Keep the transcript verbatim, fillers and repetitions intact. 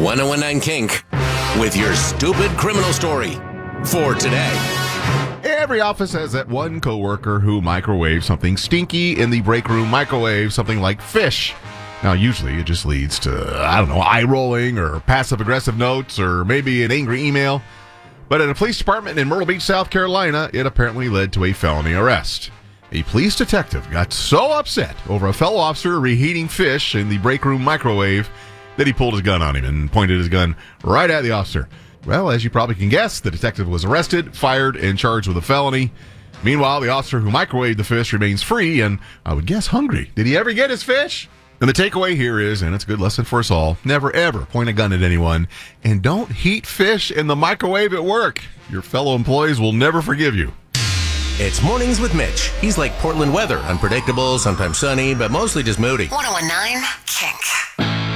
ten Kink with your stupid criminal story for today. Every office has that one coworker who microwaves something stinky in the break room microwave, something like fish. Now, usually it just leads to, I don't know, eye-rolling or passive-aggressive notes or maybe an angry email. But at a police department in Myrtle Beach, South Carolina, it apparently led to a felony arrest. A police detective got so upset over a fellow officer reheating fish in the break room microwave that he pulled his gun on him and pointed his gun right at the officer. Well, as you probably can guess, the detective was arrested, fired, and charged with a felony. Meanwhile, the officer who microwaved the fish remains free and, I would guess, hungry. Did he ever get his fish? And the takeaway here is, and it's a good lesson for us all, never ever point a gun at anyone, and don't heat fish in the microwave at work. Your fellow employees will never forgive you. It's Mornings with Mitch. He's like Portland weather, unpredictable, sometimes sunny, but mostly just moody. ten Kink.